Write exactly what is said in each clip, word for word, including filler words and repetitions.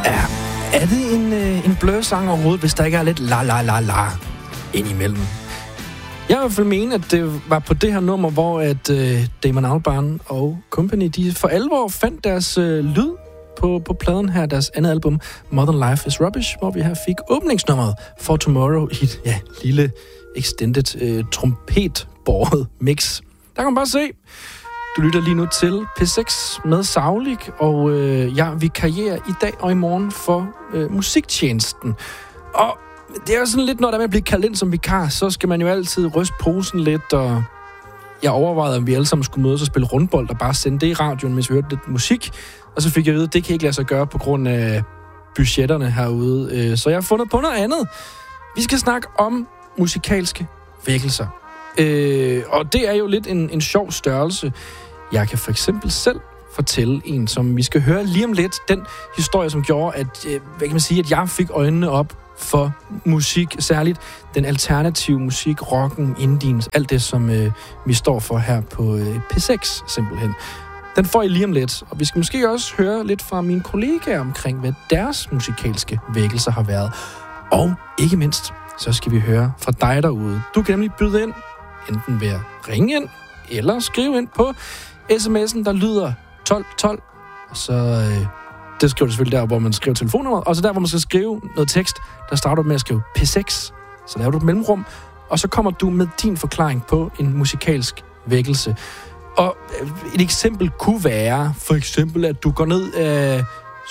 Er det en, øh, en blødsang overhovedet, hvis der ikke er lidt la la la la indimellem? Jeg vil i hvert fald mene, at det var på det her nummer, hvor at øh, Damon Albarn og Company, de for alvor fandt deres øh, lyd på, på pladen her, deres andet album, Modern Life is Rubbish, hvor vi her fik åbningsnummeret For Tomorrow i et ja, lille extended øh, trompetbåret mix. Der kan man bare se. Du lytter lige nu til P seks med Saulik, og øh, jeg vikarierer i dag og i morgen for øh, musiktjenesten. Og det er jo sådan lidt, når der er med at blive kaldt ind som vikar, så skal man jo altid ryste posen lidt, og jeg overvejede, om vi alle sammen skulle mødes og spille rundbold og bare sende det i radioen, mens vi hørte lidt musik. Og så fik jeg at vide, at det kan ikke lade sig gøre på grund af budgetterne herude. Så jeg har fundet på noget andet. Vi skal snakke om musikalske vækkelser. Øh, og det er jo lidt en, en sjov størrelse. Jeg kan for eksempel selv fortælle en, som vi skal høre lige om lidt. Den historie, som gjorde, at, øh, hvad kan man sige, at jeg fik øjnene op for musik, særligt den alternative musik, rocken, indien, alt det, som øh, vi står for her på øh, P seks, simpelthen. Den får I lige om lidt, og vi skal måske også høre lidt fra mine kollegaer omkring, hvad deres musikalske vækkelser har været. Og ikke mindst, så skal vi høre fra dig derude. Du kan nemlig byde ind, enten ved at ringe ind, eller skrive ind på sms'en, der lyder tolv tolv, og så... Øh, det skriver du selvfølgelig der, hvor man skriver telefonnummeret, og så der, hvor man skal skrive noget tekst, der starter du med at skrive P seks. Så laver du et mellemrum, og så kommer du med din forklaring på en musikalsk vækkelse. Og et eksempel kunne være, for eksempel, at du går ned af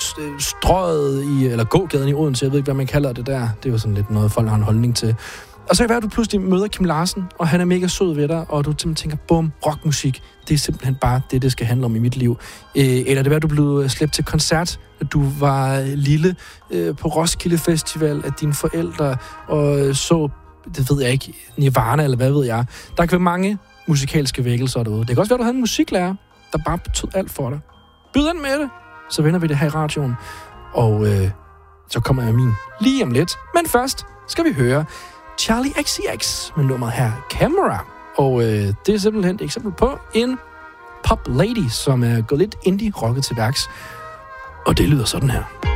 strøget i, eller gågaden i Odense, jeg ved ikke, hvad man kalder det der. Det er jo sådan lidt noget, folk har en holdning til. Og så kan det være, at du pludselig møder Kim Larsen, og han er mega sød ved dig, og du simpelthen tænker, bum, rockmusik, det er simpelthen bare det, det skal handle om i mit liv. Øh, eller det var, at du blev slæbt til koncert, at du var lille øh, på Roskilde Festival af dine forældre, og så, det ved jeg ikke, Nirvana, eller hvad ved jeg. Der kan være mange musikalske vækkelser derude. Det kan også være, at du havde en musiklærer, der bare betød alt for dig. Byd ind med det, så vender vi det her i radioen. Og øh, så kommer jeg med min lige om lidt. Men først skal vi høre Charlie X C X med nummeret her, Camera. Og øh, det er simpelthen et eksempel på en pop lady, som er gået lidt indie-rocket til værks. Og det lyder sådan her.